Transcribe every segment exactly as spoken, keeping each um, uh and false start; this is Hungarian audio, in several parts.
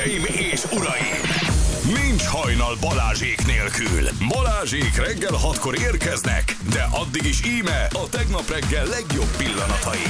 Hölgyeim és uraim! Nincs hajnal Balázsék nélkül. Balázsék reggel hatkor érkeznek, de addig is íme a tegnap reggel legjobb pillanatai.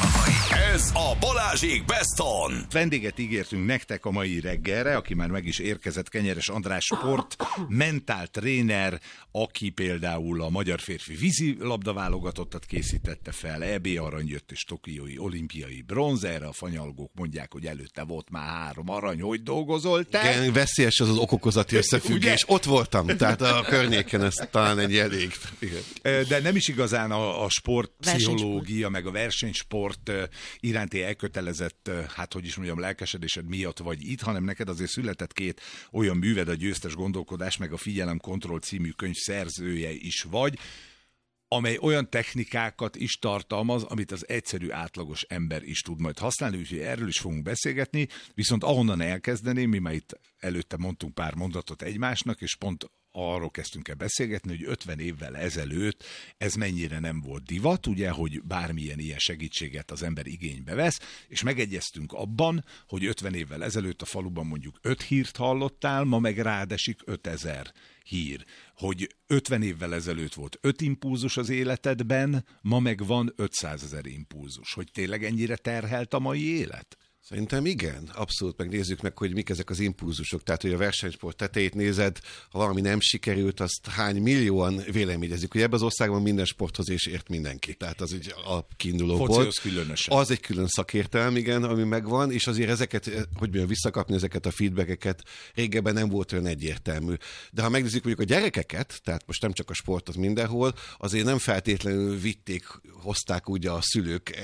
Ez a Balázsék Best On. Vendéget ígértünk nektek a mai reggelre, aki már meg is érkezett, Kenyeres András sport, mentál tréner, aki például a magyar férfi vízilabda válogatottat készítette fel, é bé arany jött és tokiói olimpiai bronz, erre a fanyalgók mondják, hogy előtte volt már három arany, hogy dolgozol te? Igen, veszélyes az az okokozati összefüggés. Ott voltam, tehát a környéken ez talán egy elég. Igen. De nem is igazán a, a sportpszichológia, meg a versenysport iránti elkötelezett, hát hogy is mondjam, lelkesedésed miatt vagy itt, hanem neked azért született két olyan műved, a Győztes gondolkodás, meg a Figyelemkontroll című könyv szerzője is vagy, amely olyan technikákat is tartalmaz, amit az egyszerű átlagos ember is tud majd használni, úgyhogy erről is fogunk beszélgetni, viszont ahonnan elkezdeném, mi már itt előtte mondtunk pár mondatot egymásnak, és pont arról kezdtünk el beszélgetni, hogy ötven évvel ezelőtt ez mennyire nem volt divat, ugye, hogy bármilyen ilyen segítséget az ember igénybe vesz, és megegyeztünk abban, hogy ötven évvel ezelőtt a faluban mondjuk öt hírt hallottál, ma meg rádesik ötezer hír. Hogy ötven évvel ezelőtt volt öt impulzus az életedben, ma meg van ötszázezer impulzus. Hogy tényleg ennyire terhelt a mai élet? Szerintem igen, abszolút megnézzük meg, hogy mik ezek az impulzusok. Tehát, hogy a versenysport tetejét nézed, ha valami nem sikerült, azt hány millióan véleményezik. Ugye ebben az országban minden sporthoz és ért mindenki. Tehát az egy a kiinduló volt. Különösen. Az egy külön szakértelem, igen, ami megvan, és azért ezeket, hogy mondjam, visszakapni ezeket a feedbackeket, régebben nem volt olyan egyértelmű. De ha megnézzük mondjuk a gyerekeket, tehát most nem csak a sportot mindenhol, azért nem feltétlenül vitték, hozták ugye a szülők.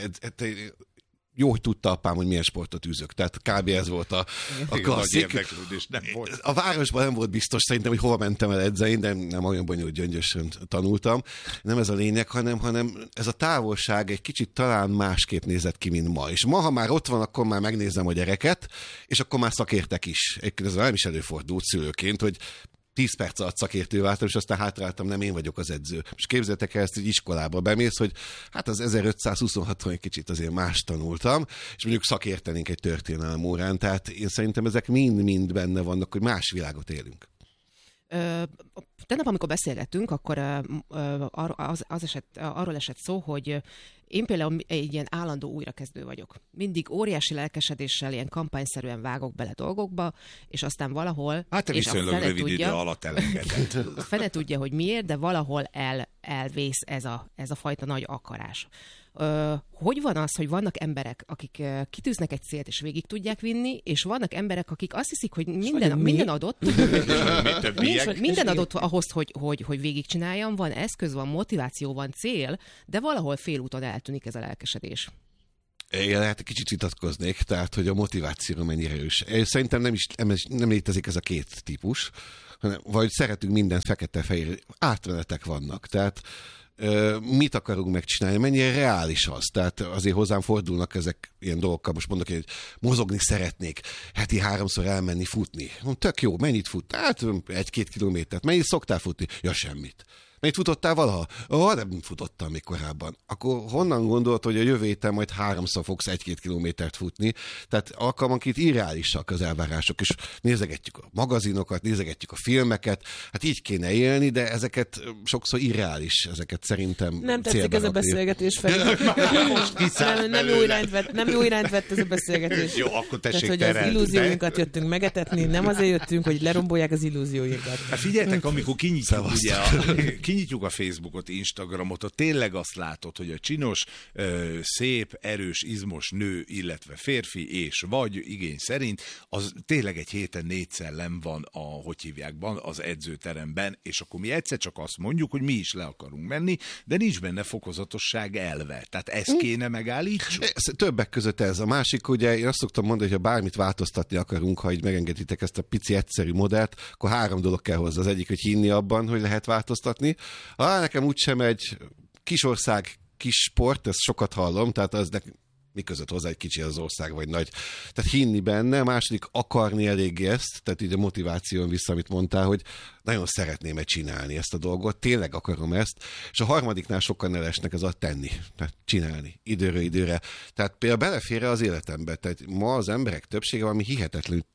Jó, hogy tudta apám, hogy milyen sportot űzök. Tehát kb. Ez volt a, a klasszik. Nem volt. A városban nem volt biztos szerintem, hogy hova mentem el edzeni, de nem olyan bonyolult, gyöngyösen tanultam. Nem ez a lényeg, hanem, hanem ez a távolság egy kicsit talán másképp nézett ki, mint ma. És ma, ha már ott van, akkor már megnézem a gyereket, és akkor már szakértek is. Egyébként ez nem is előfordult szülőként, hogy tíz perc alatt szakértő váltam, és aztán hátráltam, nem én vagyok az edző. És képzeljétek el ezt, hogy iskolába bemész, hogy hát az ezerötszázhuszonhaton egy kicsit azért más tanultam, és mondjuk szakértenénk egy történelem órán, tehát én szerintem ezek mind-mind benne vannak, hogy más világot élünk. Ö, tegnap, amikor beszélgettünk, akkor ö, ö, az, az esett, arról esett szó, hogy én például egy ilyen állandó újrakezdő vagyok. Mindig óriási lelkesedéssel, ilyen kampányszerűen vágok bele dolgokba, és aztán valahol... Hát te viszonylag rövid tudja, idő alatt elengedett. A fene tudja, hogy miért, de valahol el, elvész ez a, ez a fajta nagy akarás. Ö, hogy van az, hogy vannak emberek, akik uh, kitűznek egy célt és végig tudják vinni, és vannak emberek, akik azt hiszik, hogy minden, minden adott, nincs, minden adott ahhoz, hogy, hogy, hogy végigcsináljam, van eszköz, van motiváció, van cél, de valahol félúton eltűnik ez a lelkesedés. Én hát kicsit vitatkoznék, tehát, hogy a motiváció mennyire erős. Szerintem nem is nem létezik ez a két típus, hanem vagy szeretünk minden fekete-fehér, átmenetek vannak, tehát mit akarunk megcsinálni, mennyire reális az. Tehát azért hozzám fordulnak ezek ilyen dolgokkal, most mondok, hogy mozogni szeretnék, heti háromszor elmenni futni. Tök jó, mennyit fut? Hát egy-két kilométert. Mennyit szoktál futni? Ja, semmit. Mennyit futottál valaha? Ó, nem futottam még korábban. Akkor honnan gondolod, hogy a jövő héten majd háromszor fogsz egy-két kilométert futni? Tehát alkalmanként irreálisak az elvárások, és nézegetjük a magazinokat, nézegetjük a filmeket, hát így kéne élni, de ezeket sokszor irreális, ezeket szerintem nem tetszik ez a beszélgetés felé. nem, nem, jó irányt vett, nem jó irányt vett ez a beszélgetés. Jó, akkor tessék. Tehát, hogy az illúzióinkat jöttünk megetetni, nem azért jöttünk, hogy lerombolják az illúzióinkat. Hát figyeljetek, amikor kinyitjuk, ugye, a, kinyitjuk a Facebookot, Instagramot, ott tényleg azt látod, hogy a csinos, szép, erős, izmos nő, illetve férfi és vagy igény szerint, az tényleg egy héten négyszer nem van a, hogy hívjákban, az edzőteremben, és akkor mi egyszer csak azt mondjuk, hogy mi is le akarunk menni, de nincs benne fokozatosság elve. Tehát ezt kéne megállítsuk. Ez, többek között ez. A másik, ugye én azt szoktam mondani, hogy ha bármit változtatni akarunk, ha így megengeditek ezt a pici egyszerű modellt, akkor három dolog kell hozzá. Az egyik, hogy hinni abban, hogy lehet változtatni. Ah, nekem úgysem egy kisország, kis sport, ezt sokat hallom, tehát az nekem mi között hozzá egy kicsi az ország, vagy nagy. Tehát hinni benne, második akarni eléggé ezt, tehát így a motiváción vissza, amit mondtál, hogy nagyon szeretném csinálni ezt a dolgot, tényleg akarom ezt, és a harmadiknál sokkal ne lesnek, ez a tenni, tehát csinálni, időről időre. Tehát például belefér az életembe, tehát ma az emberek többsége valami hihetetlenül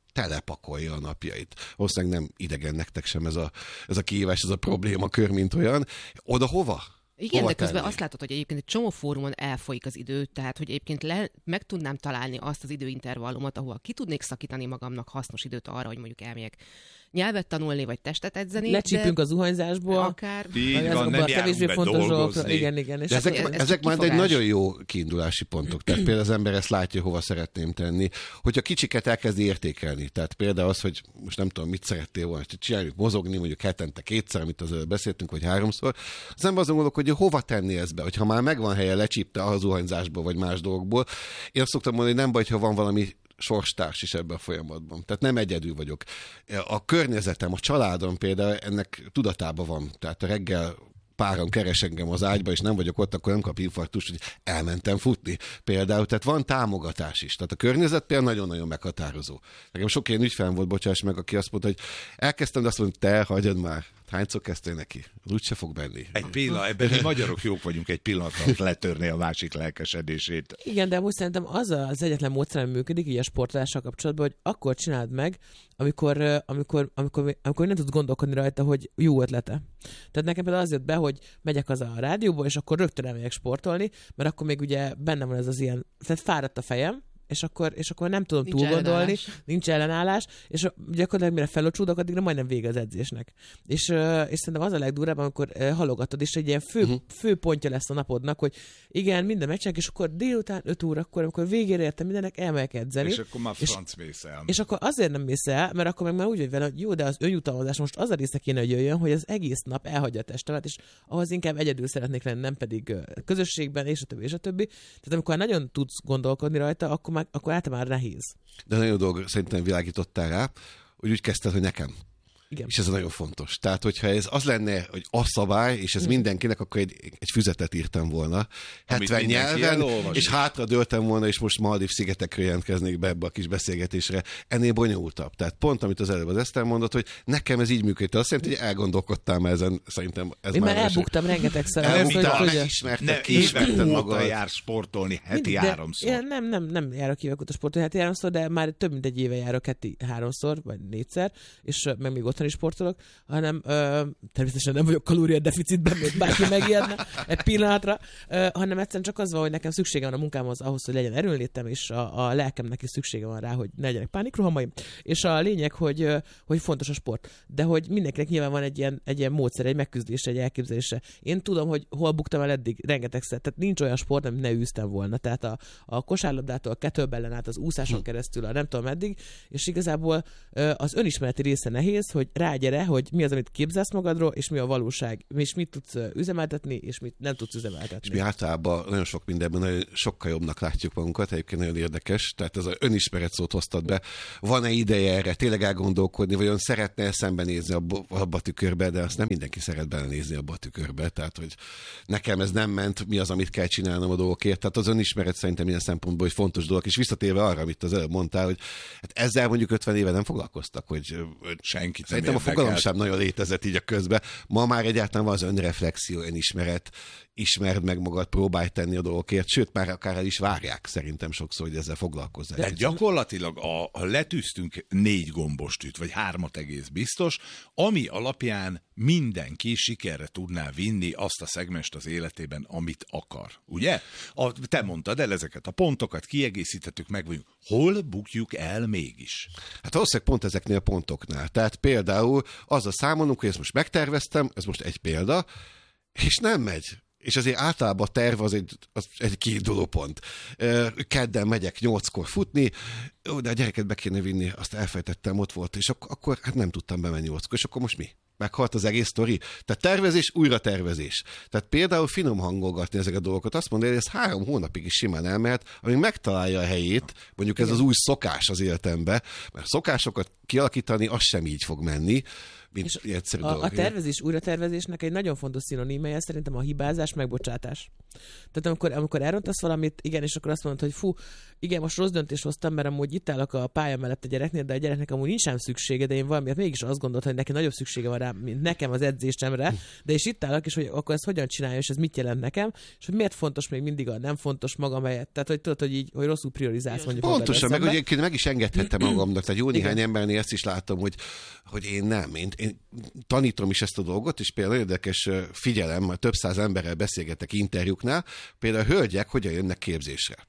telepakolja a napjait. Valószínűleg nem idegen nektek sem ez a, ez a kihívás, ez a problémakör, mint olyan. Oda hova? Igen, Hova de közben tenni? azt látod, hogy egyébként egy csomó fórumon elfolyik az idő, tehát hogy egyébként le, meg tudnám találni azt az időintervallumot, ahol ki tudnék szakítani magamnak hasznos időt arra, hogy mondjuk elmegyek nyelvet tanulni, vagy testet edzeni. Lecsípünk de az zuhanyzásból. akár... Így van, nem járunk be dolgozni. Igen, igen. És De ezek, ez ezek csak már egy kifogás. nagyon jó kiindulási pontok. Tehát például az ember ezt látja, hova szeretném tenni. Hogyha kicsiket elkezdi értékelni. Tehát például az, hogy most nem tudom, mit szerettél volna, hogy csináljuk mozogni, mondjuk hetente kétszer, amit az előbb beszéltünk, vagy háromszor. Az ember azon gondolok, hogy hova tenni ezt be, hogyha már megvan helye, lecsípte a zuhanyzásból, vagy más dolgokból. Én azt szoktam mondani, hogy nem baj, ha van valami sorstárs is ebben a folyamatban. Tehát nem egyedül vagyok. A környezetem, a családom például ennek tudatában van. Tehát a reggel páran keres engem az ágyba, és nem vagyok ott, akkor nem kap infarktust, hogy elmentem futni. Például, tehát van támogatás is. Tehát a környezet például nagyon-nagyon meghatározó. Nekem sok ilyen ügyfelem volt, bocsáss meg, aki azt mondta, hogy elkezdtem, de azt mondta, te hagyjad már. Hányszor kezdtél neki? Úgyse fog benni. Egy pillanat, ebben mi magyarok jók vagyunk egy pillanatra letörni a másik lelkesedését. Igen, de most szerintem az az egyetlen módszer, ami működik így a sportolással kapcsolatban, hogy akkor csináld meg, amikor, amikor, amikor, amikor nem tudsz gondolkodni rajta, hogy jó ötlete. Tehát nekem például az jött be, hogy megyek az a rádióból, és akkor rögtön elmegyek sportolni, mert akkor még ugye bennem van ez az ilyen, tehát fáradt a fejem, és akkor, és akkor nem tudom Nincs túl gondolni, ellenállás. nincs ellenállás, és gyakorlatilag mire felocsúdok, addigra majdnem vége az edzésnek. És, és szerintem az a legdurvább, amikor halogatod, és egy ilyen fő, uh-huh. fő pontja lesz a napodnak, hogy igen, minden megcsinálják, és akkor délután öt órakor, amikor végére értem mindennek, elmegyek edzeni. És akkor már franc mész el. És akkor azért nem mész el, mert akkor meg már úgy vagy vele, hogy jó, de az önjutalmazás most az a része kéne, hogy jöjjön, hogy az egész nap elhagyja a testemet, és ahhoz inkább egyedül szeretnék lenni, nem pedig közösségben, és a többi, és a többi. Tehát amikor nagyon tudsz gondolkodni rajta, akkor, már, akkor általában nehéz. De nagyon dolog szerintem világítottál rá, hogy úgy kezdted, hogy nekem. Igen. És ez nagyon fontos. Tehát, hogyha ez az lenne, hogy a szabály, és ez hmm. mindenkinek, akkor egy, egy füzetet írtam volna. hetven nyelven, és hátra döltem volna, és most Maldív szigetekről jelentkeznék be ebbe a kis beszélgetésre. Ennél bonyolultabb. Tehát pont, amit az előbb az Eszter mondott, hogy nekem ez így működött. Azt jelenti, hogy elgondolkodtál már ezen, szerintem ez Én már... már elbuktam rengetegszer. Megismerted, kiismerted magad. jár sportolni heti háromszor. Én nem, nem, nem járok évek óta sportolni heti háromszor, de már több mint egy éve járok heti háromszor, vagy négyszer, és meg még otthon is sportolok, hanem ö, természetesen nem vagyok kalóriadeficitben, még bárki megijedne egy pillanatra, ö, hanem egyszerűen csak az van, hogy nekem szüksége van a munkámhoz ahhoz, hogy legyen erőnlétem, és a, a lelkemnek is szüksége van rá, hogy ne legyenek pánikrohamaim. És a lényeg, hogy, hogy fontos a sport. De hogy mindenkinek nyilván van egy ilyen, egy ilyen módszer, egy megküzdése, egy elképzelése. Én tudom, hogy hol buktam el eddig rengetegszer. Tehát nincs olyan sport, amit ne űztem volna. Tehát a, a kosárlabdától, a kettlebellen át, az úszáson hm. keresztül, a nem tudom meddig, és igazából az önismereti része nehéz, hogy rágyere, hogy mi az, amit képzelsz magadról, és mi a valóság, és mit tudsz üzemeltetni, és mit nem tudsz üzemeltetni. És mi általában nagyon sok mindenben nagyon sokkal jobbnak látjuk magunkat, egyébként nagyon érdekes, tehát ez az önismeret szót hoztad be. Van-e ideje erre tényleg elgondolkodni, vagy ön szeretne szembenézni abba, abba a tükörbe, de azt nem mindenki szeret belenézni abba a tükörbe, tehát hogy nekem ez nem ment, mi az, amit kell csinálnom a dolgokért. Tehát az önismeret szerintem ilyen szempontból egy fontos dolog, és visszatérve arra, amit az előbb mondtál, hogy hát ezzel mondjuk ötven éve nem foglalkoztak, hogy senkit szerintem a fogalom sem nagyon létezett így a közben. Ma már egyáltalán van az önreflexió, önismeret, ismerd meg magad, próbálj tenni a dolgokért, sőt, már akár el is várják szerintem sokszor, hogy ezzel foglalkozzál. De gyakorlatilag a, a letűztünk négy gombostűt, vagy hármat egész biztos, ami alapján mindenki sikerre tudná vinni azt a szegmest az életében, amit akar. Ugye? A, te mondtad el ezeket a pontokat, kiegészítettük, meg vagyunk. Hol bukjuk el mégis? Hát valószínűleg pont ezeknél a pontoknál. Tehát például azzal számolunk, hogy ezt most megterveztem, ez most egy példa, és nem megy. És azért általában a terv az egy, az egy kiinduló pont. Kedden megyek nyolckor futni, de a gyereket be kéne vinni, azt elfejtettem, ott volt, és akkor, akkor hát nem tudtam bemenni nyolckor, és akkor most mi? Meghalt az egész sztori. Tehát tervezés, újra tervezés. Tehát például finom hangolgatni ezeket a dolgokat, azt mondani, hogy ez három hónapig is simán elmehet, amíg megtalálja a helyét, mondjuk ez az új szokás az életembe, mert szokásokat kialakítani, az sem így fog menni, mint egyszerű a, dolog. a tervezés, újratervezésnek egy nagyon fontos szinonimája szerintem a hibázás, megbocsátás. Tehát amikor, amikor elrontasz valamit, igen, és akkor azt mondod, hogy fú, igen, most rossz döntést hoztam, mert amúgy itt állok a pálya mellett a gyereknél, de a gyereknek amúgy nincs sem szüksége, de én valamiért mégis azt gondoltam, hogy neki nagyobb szüksége van rá, mint nekem az edzésemre, de és itt állok, és hogy akkor ezt hogyan csinálja, és ez mit jelent nekem, és hogy miért fontos még mindig a nem fontos magam helyett. Tehát, hogy tudod, hogy így, hogy rosszul priorizálsz mondjuk. Pontosan, meg hogy meg is engedhettem magamnak. Tehát jó néhány embernél ezt is látom, hogy, hogy én nem. Én, én tanítom is ezt a dolgot, és például érdekes figyelem, több száz emberrel beszélgetek interjúknál, például a hölgyek hogyan jönnek képzésre.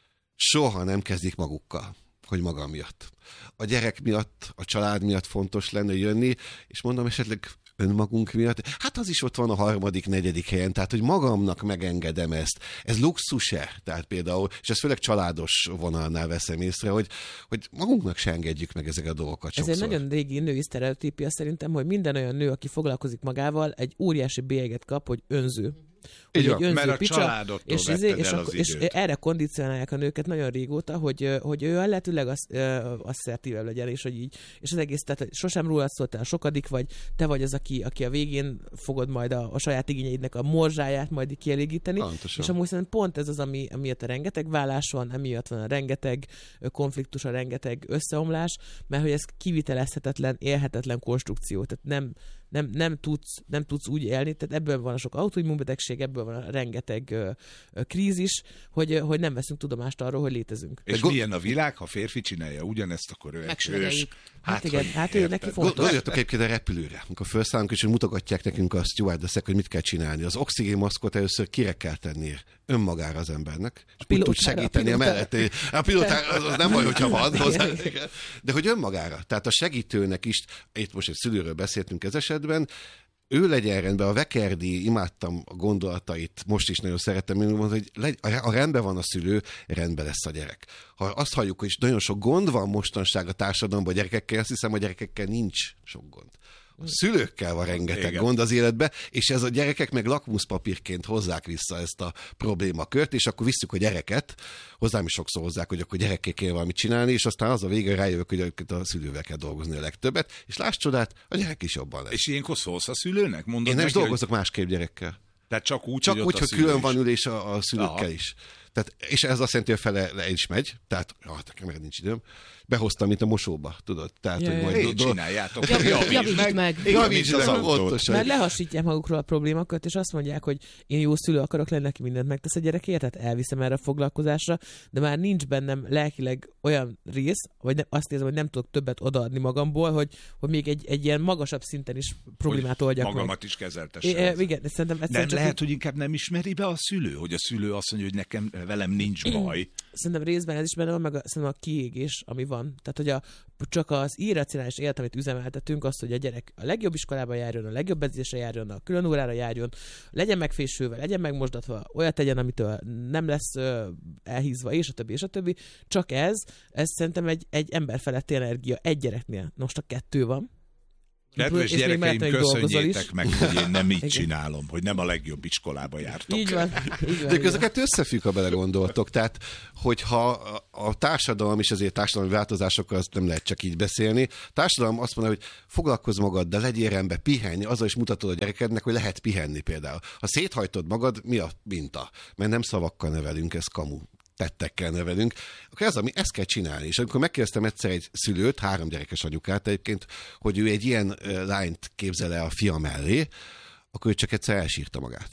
Soha nem kezdik magukkal, hogy magam miatt. A gyerek miatt, a család miatt fontos lenne jönni, és mondom esetleg önmagunk miatt. Hát az is ott van a harmadik, negyedik helyen, tehát hogy magamnak megengedem ezt. Ez luxus-e? Tehát például, és ezt főleg családos vonalnál veszem észre, hogy, hogy magunknak se engedjük meg ezeket a dolgokat sokszor. Ez egy nagyon régi női sztereotípia szerintem, hogy minden olyan nő, aki foglalkozik magával, egy óriási bélyeget kap, hogy önző. Így van, mert a picsa, családottól és, vetted és, el akkor, az és időt. erre kondicionálják a nőket nagyon régóta, hogy, hogy ő a lehetőleg asszertívebb legyen, és hogy így, és az egész, tehát sosem rólad szól, te a sokadik vagy, te vagy az, aki, aki a végén fogod majd a, a saját igényeidnek a morzsáját majd kielégíteni. Pontosan. És amúgy szerintem pont ez az, ami, amiatt a rengeteg vállás van, emiatt van a rengeteg konfliktus, a rengeteg összeomlás, mert hogy ez kivitelezhetetlen, élhetetlen konstrukció. Tehát nem Nem, nem, tudsz, nem tudsz úgy élni, tehát ebből van a sok autoimmunbetegség, ebből van a rengeteg ö, ö, krízis, hogy, hogy nem veszünk tudomást arról, hogy létezünk. És go- milyen a világ, ha férfi csinálja ugyanezt, akkor ő egy hős. Hát, hát igen, hát ő neki fontos. Gondoljatok egyébként a repülőre, amikor felszállunk, és mutogatják nekünk a stewardessek, hogy mit kell csinálni. Az oxigénmaszkot először kire kell tenni önmagára az embernek. És úgy tud segíteni a, a mellett. A pilótára az, az nem baj, hogyha van hozzá. De hogy önmagára. Tehát a segítőnek is, itt most egy szülőről beszéltünk ez esetben, ő legyen rendben, a Vekerdi, imádtam a gondolatait, most is nagyon szeretem, én mondom, hogy legy, a rendben van a szülő, rendben lesz a gyerek. Ha azt halljuk, hogy nagyon sok gond van mostanság a társadalomban a gyerekekkel, azt hiszem, a gyerekekkel nincs sok gond. A szülőkkel van rengeteg Igen. gond az életbe, és ez a gyerekek meg lakmuszpapírként hozzák vissza ezt a problémakört, és akkor visszük a gyereket, hozzám is sokszor hozzák, hogy akkor gyerekkel kell valamit csinálni, és aztán az a vége rájövök, hogy a szülővel kell dolgozni a legtöbbet, és láss csodát, a gyerek is jobban lesz. És ilyenkor szólsz a szülőnek? Mondod Én nem neki, is dolgozok hogy... másképp gyerekkel. Tehát csak úgy, csak hogy, úgy, hogy külön van ülés a, a szülőkkel Aha. is. Tehát, és ez azt jelenti, hogy a fele le is megy, tehát ah, nekem nincs időm. Behoztam, mint a mosóba, tudod? Tehát, ja, hogy ja. majd Én do- csináljátok. Javítsd meg. Javítsd az autót. Mert lehasítják magukról a problémákat, és azt mondják, hogy én jó szülő akarok lenni, neki mindent megtesz a gyerekért, tehát elviszem erre a foglalkozásra, de már nincs bennem lelkileg olyan rész, vagy nem, azt érzem, hogy nem tudok többet odaadni magamból, hogy, hogy még egy, egy ilyen magasabb szinten is problémát hogy oldjak magamat meg. is kezeltessem. É, igen, szerintem nem csak lehet, így... hogy inkább nem ismeri be a szülő, hogy a szülő azt mondja, hogy nekem velem nincs baj. Szerintem részben ez is benne van, meg a, szerintem a kiégés, ami van. Tehát, hogy a, csak az irracionális élet, amit üzemeltetünk, az, hogy a gyerek a legjobb iskolába járjon, a legjobb edzésre járjon, a külön órára járjon, legyen megfésülve, legyen megmosdatva, olyat tegyen, amitől nem lesz ö, elhízva, és a többi, és a többi. Csak ez, ez szerintem egy, egy emberfeletti energia egy gyereknél. Most a kettő van. Kedves gyerekeim, köszönjétek meg, hogy én nem így csinálom, hogy nem a legjobb iskolába jártok. Így van. Így van De ezeket összefügg, ha belegondoltok. Tehát, hogyha a társadalom is azért társadalmi változásokkal azt nem lehet csak így beszélni. A társadalom azt mondja, hogy foglalkozz magaddal, legyél rendben, pihenj, azzal is mutatod a gyerekednek, hogy lehet pihenni például. Ha széthajtod magad, mi a minta? Mert nem szavakkal nevelünk, ez kamu. Tettekkel nevelünk, akkor ez, ami, ezt kell csinálni. És amikor megkérdeztem egyszer egy szülőt, három gyerekes anyukát egyébként, hogy ő egy ilyen uh, lányt képzel el a fia mellé, akkor ő csak egyszer elsírta magát.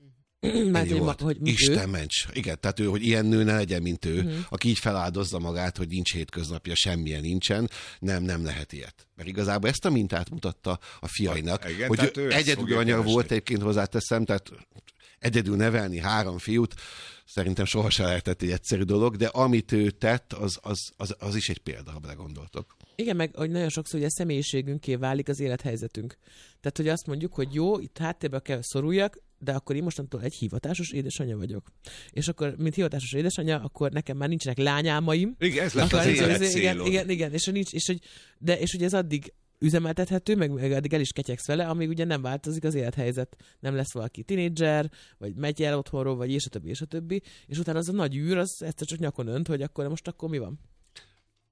Mert hogy, ma, hogy Isten ments. Igen, tehát ő, hogy ilyen nő ne legyen, mint ő, uh-huh. aki így feláldozza magát, hogy nincs hétköznapja, semmilyen nincsen, nem, nem lehet ilyet. Mert igazából ezt a mintát mutatta a fiainak, igen, hogy ő egyedül anya volt, egyébként hozzáteszem, tehát egyedül nevelni három fiút, szerintem sohasem lehetett egy egyszerű dolog, de amit ő tett, az, az, az, az is egy példa, ha belegondoltok. Igen, meg hogy nagyon sokszor ugye a személyiségünké válik az élethelyzetünk. Tehát, hogy azt mondjuk, hogy jó, itt háttérbe kell szoruljak, de akkor én mostantól egy hivatásos édesanyja vagyok. És akkor, mint hivatásos édesanyja, akkor nekem már nincsenek lányálmaim. Igen, ez lett az életcélod. Igen, igen, igen, és, nincs, és, hogy, de, és hogy ez addig üzemeltethető, meg, meg addig el is ketyegsz vele, amíg ugye nem változik az élethelyzet. Nem lesz valaki tinédzser, vagy megy el otthonról, vagy és a többi, és a többi, és utána az a nagy űr, az egyszer csak nyakon önt, hogy akkor most akkor mi van?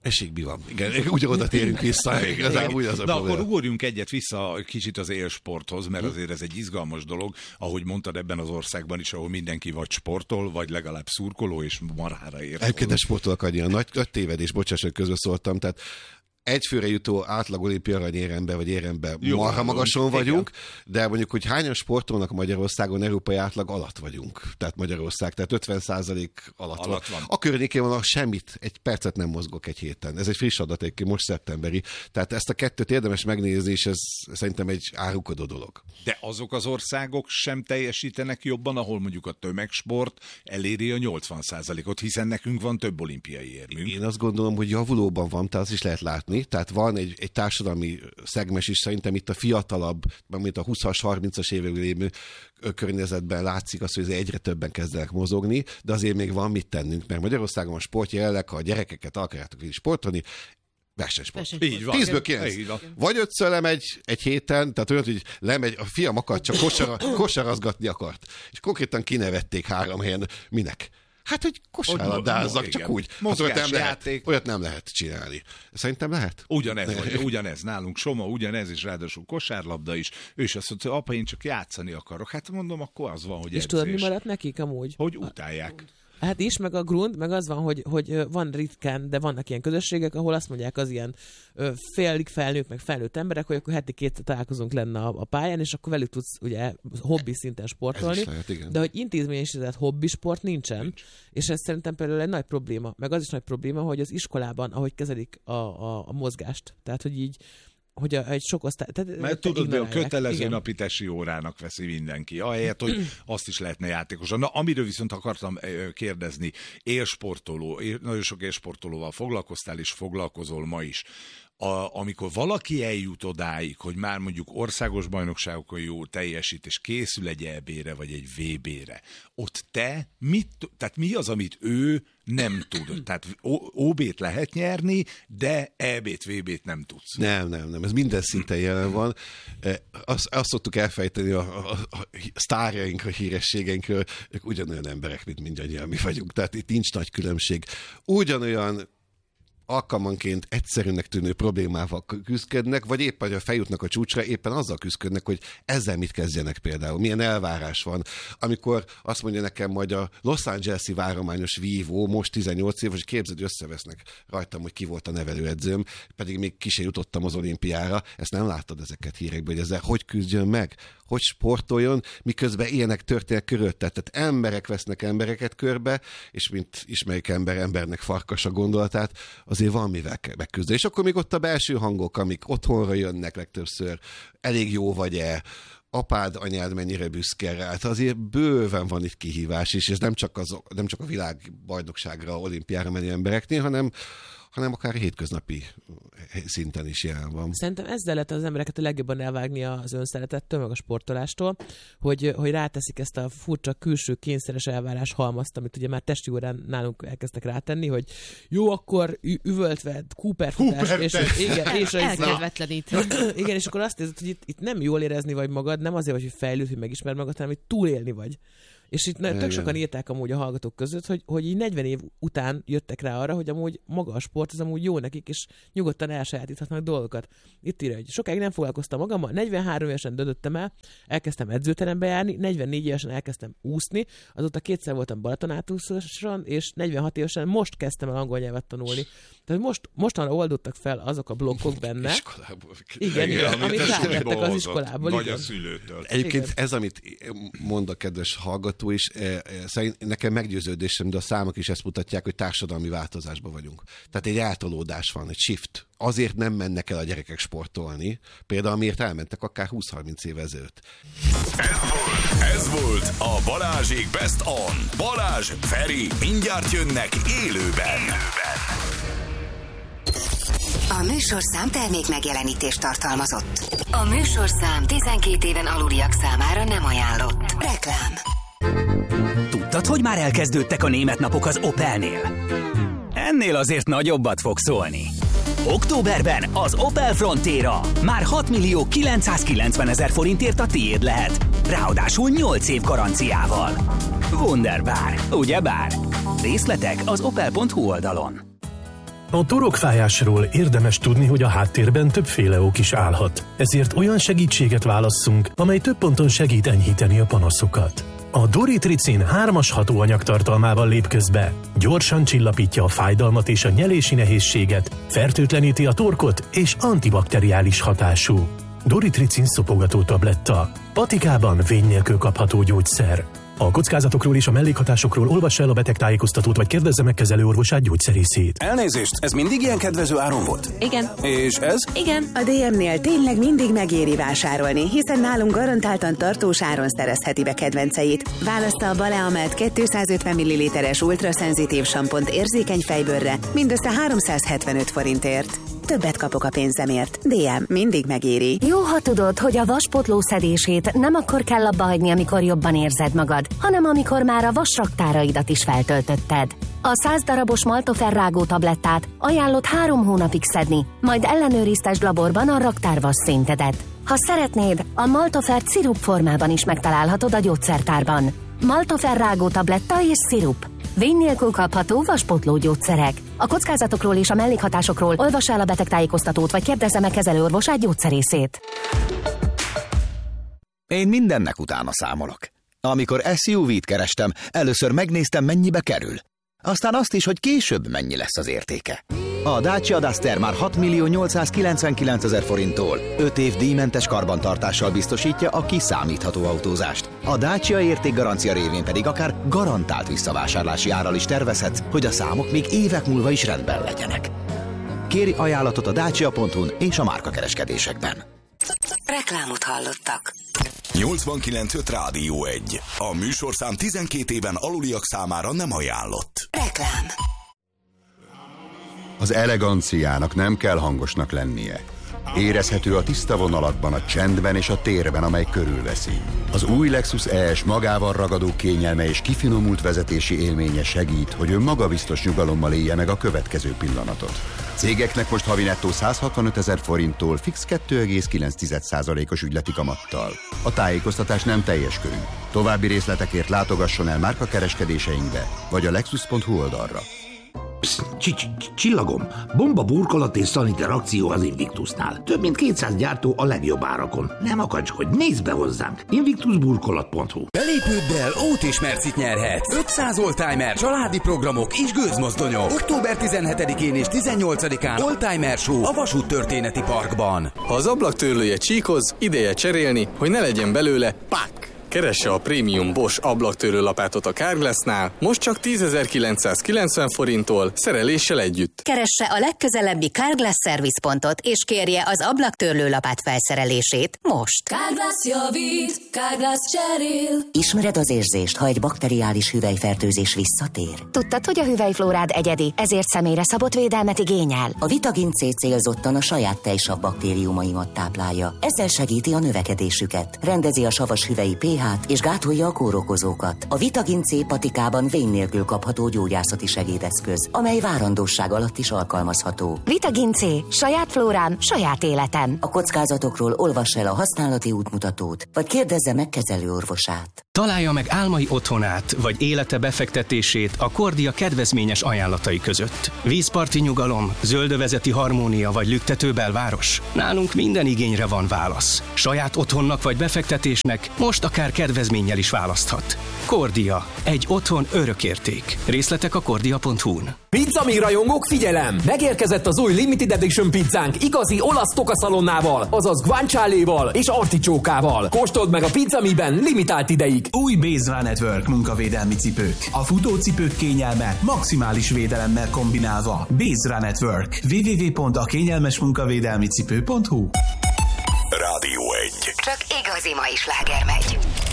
Esékbi van. Igen, ugyanoda térünk vissza. Igazából úgy az a Na probléma. akkor ugorjunk egyet vissza kicsit az élsporthoz, mert azért ez egy izgalmas dolog, ahogy mondtad ebben az országban is, ahol mindenki vagy sportol, vagy legalább szurkoló, és marhára ér. Egyébként a sportolók annyira nagy, nagy tévedés, bocsáss, hogy közbeszóltam, tehát egyfőre jutó átlag olimpia aranyérembe vagy érembe marha magason vagyunk, de mondjuk, hogy hányan sportolnak Magyarországon, európai átlag alatt vagyunk. Tehát Magyarország, tehát ötven százalék alatt, alatt van. van. A környékén van, semmit, egy percet nem mozgok egy héten. Ez egy friss adat, egyébként most szeptemberi. Tehát ezt a kettőt érdemes megnézni, és ez szerintem egy árulkodó dolog. De azok az országok sem teljesítenek jobban, ahol mondjuk a tömegsport eléri a nyolcvan százalékot, hiszen nekünk van több olimpiai érmünk. Én azt gondolom, hogy javulóban van, tehát azt is lehet látni. Tehát van egy, egy társadalmi szegmens is, szerintem itt a fiatalabb, mint a húszas, harmincas években lévő környezetben látszik az, hogy egyre többen kezdenek mozogni, de azért még van mit tennünk, mert Magyarországon a sport jelenleg, ha a gyerekeket akarjátok így sportolni, versenysport. Így van. tízből kilenc. Vagy ötször lemegy egy héten, tehát olyan, hogy lemegy, a fiam akart, csak kosara, kosarazgatni akart. És konkrétan kinevették három helyen. Minek? Hát, hogy kosárlabdázzak, csak úgy. Hát olyat, nem lehet, olyat nem lehet csinálni. Szerintem lehet. Ugyanez, vagy, ugyanez nálunk Soma, ugyanez, és ráadásul kosárlabda is. Ő is azt mondta, apa, én csak játszani akarok. Hát mondom, akkor az van, hogy és edzés. tudod, mi maradt nekik amúgy? Hogy utálják. Hát is, meg a grund, meg az van, hogy, hogy van ritkán, de vannak ilyen közösségek, ahol azt mondják az ilyen ö, félig felnőtt, meg felnőtt emberek, hogy akkor heti kétszer találkozunk lenne a, a pályán, és akkor velük tudsz ugye hobbi szinten sportolni. Lehet, de hogy intézményesített hobbi sport nincsen, nincs. És ez szerintem például egy nagy probléma. Meg az is nagy probléma, hogy az iskolában, ahogy kezelik a, a, a mozgást, tehát hogy így hogy a, egy sok osztály... Tehát, mert tudod, hogy a kötelező igen. napi tesi órának veszi mindenki, ahelyett, hogy azt is lehetne játékosan. Na, amiről viszont akartam kérdezni, élsportoló, nagyon sok élsportolóval foglalkoztál, és foglalkozol ma is. A, amikor valaki eljut odáig, hogy már mondjuk országos bajnokságokon jó teljesít, és készül egy é bé-re, vagy egy vé bé-re, ott te mit, tehát mi az, amit ő nem tud? Tehát ó bé-t lehet nyerni, de é bé-t, vé bé-t nem tudsz. Nem, nem, nem. Ez minden szinten jelen van. Azt, azt szoktuk elfejteni a, a, a sztárjaink, a hírességeinkről, ők ugyanolyan emberek, mint mindannyian mi vagyunk. Tehát itt nincs nagy különbség. Ugyanolyan alkalmanként egyszerűnek tűnő problémával küzdködnek, vagy éppen, ha feljutnak a csúcsra, éppen azzal küzdködnek, hogy ezzel mit kezdjenek például. Milyen elvárás van. Amikor azt mondja nekem majd a Los Angeles-i várományos vívó, most tizennyolc éves, hogy képzeld, összevesznek rajtam, hogy ki volt a nevelőedzőm, pedig még ki se jutottam az olimpiára. Ezt nem láttad ezeket hírekből, hogy ezzel hogy küzdjön meg? Hogy sportoljon, miközben ilyenek történnek körülötte. Tehát emberek vesznek embereket körbe, és mint ismerik ember, embernek farkas a gondolatát, azért van mivel megküzdeni. És akkor még ott a belső hangok, amik otthonra jönnek legtöbbször, elég jó vagy-e, apád, anyád mennyire büszke rá. Hát azért bőven van itt kihívás is, és nem csak, az, nem csak a világbajnokságra, olimpiára menő embereknél, hanem hanem akár hétköznapi szinten is jelen van. Szerintem ezzel lehet az embereket a legjobban elvágni az önszeretettől, meg a sportolástól, hogy, hogy ráteszik ezt a furcsa külső kényszeres elvárás halmazt, amit ugye már testi órán nálunk elkezdtek rátenni, hogy jó, akkor üvöltve, Cooper-futás, és, igen, és elkedvetlenít. Igen, és akkor azt érzed, hogy itt, itt nem jól érezni vagy magad, nem azért, hogy fejlődj, hogy megismerd magad, hanem hogy túlélni vagy. És itt tök sokan írták amúgy a hallgatók között, hogy, hogy így negyven év után jöttek rá arra, hogy amúgy maga a sport, az amúgy jó nekik, és nyugodtan elsajátíthatnak dolgokat. Itt írja, hogy sokáig nem foglalkoztam magammal, negyvenhárom évesen döntöttem el, elkezdtem edzőterembe járni, negyvennégy évesen elkezdtem úszni, azóta kétszer voltam Balatonátúszáson, és negyvenhat évesen most kezdtem el angol nyelvet tanulni. Tehát most, mostanra oldottak fel azok a blokkok benne. Iskolából. Igen, igen, igen amit rátettek az iskolából. Vagy igen. a szülőtől. Egyébként igen. ez, amit mond a kedves hallgató is, szerint nekem meggyőződésem, de a számok is ezt mutatják, hogy társadalmi változásban vagyunk. Tehát egy eltolódás van, egy shift. Azért nem mennek el a gyerekek sportolni, például amiért elmentek akár húsz-harminc éve ezelőtt. Ez volt, ez volt a Balázsék Best On. Balázs, Feri, mindjárt jönnek élőben. A műsorszám termék megjelenítést tartalmazott. A műsorszám tizenkét éven aluliak számára nem ajánlott. Reklám. Tudtad, hogy már elkezdődtek a német napok az Opelnél? Ennél azért nagyobbat fog szólni. Októberben az Opel Frontera már hat millió kilencszázkilencven ezer forintért a tiéd lehet. Ráadásul nyolc év garanciával. Wunderbar, ugyebár? Részletek az opel pont hu oldalon. A torokfájásról érdemes tudni, hogy a háttérben többféle ok is állhat. Ezért olyan segítséget válasszunk, amely több ponton segít enyhíteni a panaszokat. A Doritricin hármas hatóanyag tartalmával lép közbe. Gyorsan csillapítja a fájdalmat és a nyelési nehézséget, fertőtleníti a torkot és antibakteriális hatású. Doritricin szopogató tabletta. Patikában vény nélkül kapható gyógyszer. A kockázatokról és a mellékhatásokról olvassa el a betegtájékoztatót, vagy kérdezze meg kezelőorvosát, gyógyszerészét. Elnézést, ez mindig ilyen kedvező áron volt? Igen. És ez? Igen. A dé em-nél tényleg mindig megéri vásárolni, hiszen nálunk garantáltan tartós áron szerezheti be kedvenceit. Válassza a Baleamelt kétszázötven milliliteres ultraszenzitív sampont érzékeny fejbőrre mindössze háromszázhetvenöt forintért. Többet kapok a pénzemért. dé em mindig megéri. Jó, ha tudod, hogy a vaspotló szedését nem akkor kell abba hagyni, amikor jobban érzed magad, hanem amikor már a vasraktáraidat is feltöltötted. A száz darabos Maltofer rágó tablettát ajánlott három hónapig szedni, majd ellenőriztesd laborban a raktárvas szintedet. Ha szeretnéd, a Maltofert szirup formában is megtalálhatod a gyógyszertárban. Maltofer rágó tabletta és szirup. Vény nélkül kapható vaspotló gyógyszerek. A kockázatokról és a mellékhatásokról olvass el a betegtájékoztatót, vagy kérdezze meg kezelőorvosát, gyógyszerészét. Én mindennek utána számolok. Amikor es u vé-t kerestem, először megnéztem, mennyibe kerül. Aztán azt is, hogy később mennyi lesz az értéke. A Dacia Duster már hat millió nyolcszázkilencvenkilencezer forinttól öt év díjmentes karbantartással biztosítja a kiszámítható autózást. A Dacia értékgarancia révén pedig akár garantált visszavásárlási árral is tervezhetsz, hogy a számok még évek múlva is rendben legyenek. Kéri ajánlatot a dacia pont hu-n és a márkakereskedésekben. Reklámot hallottak. nyolcvankilenc öt Rádió egy. A műsorszám tizenkét éven aluliak számára nem ajánlott. Reklám. Az eleganciának nem kell hangosnak lennie. Érezhető a tiszta vonalakban, a csendben és a térben, amely körülveszi. Az új Lexus E S magával ragadó kényelme és kifinomult vezetési élménye segít, hogy ön magabiztos nyugalommal élje meg a következő pillanatot. Cégeknek most havi nettó száz hatvanötezer forinttól fix kettő egész kilenc százalékos ügyleti kamattal. A tájékoztatás nem teljes körű. További részletekért látogasson el márkakereskedéseinkbe, vagy a lexus pont hu oldalra. Csillagom, bomba burkolat és szaniter akció az Invictusnál. Több mint kétszáz gyártó a legjobb árakon. Nem akacskodj, nézd be hozzánk! invictus burkolat pont hu. Belépőddel Ót és Mercit nyerhetsz. ötszáz oldtimer, családi programok és gőzmozdonyok. október tizenhetedikén és tizennyolcadikán Oldtimer Show a Vasút Történeti Parkban. Ha az ablaktörlője csíkoz, ideje cserélni, hogy ne legyen belőle pák. Keresse a prémium Bosch ablaktörlő lapátot a Carglassnál, most csak tízezer-kilencszázkilencven forinttól, szereléssel együtt. Keresse a legközelebbi Carglass szervizpontot, és kérje az ablaktörlő lapát felszerelését most. Carglass javít, Carglass cserél. Ismered az érzést, ha egy bakteriális hüvelyfertőzés visszatér? Tudtad, hogy a hüvelyflórád egyedi, ezért személyre szabott védelmet igényel? A Vitagin C célzottan a saját tejsav baktériumaimat táplálja. Ezzel segíti a növekedésüket, rendezi a savas hüvelyi pH-t és gátolja a kórokozókat. A Vitagin C patikában vény nélkül kapható gyógyászati segédeszköz, amely várandóság alatt is alkalmazható. Vitagin C. Saját flórám, saját életem. A kockázatokról olvass el a használati útmutatót, vagy kérdezze meg kezelőorvosát. Találja meg álmai otthonát, vagy élete befektetését a Kordia kedvezményes ajánlatai között. Vízparti nyugalom, zöldövezeti harmónia vagy lüktető belváros? Nálunk minden igényre van válasz. Saját otthonnak vagy befektetésnek most akár kedvezménnyel is választhat. Kordia. Egy otthon örökérték. Részletek a kordia pont hu-n. Pizzamig rajongók, figyelem! Megérkezett az új Limited Edition pizzánk igazi olasz tokaszalonnával, azaz guanciale-val és articsókával. Kóstold meg a Pizzamiben limitált ideig. Új Bézra Network munkavédelmi cipők. A futócipők kényelme maximális védelemmel kombinálva. Bézra Network. double-u double-u double-u pont a kényelmes munkavédelmi cipő pont hu. Rádió egy. Csak igazi mai sláger megy.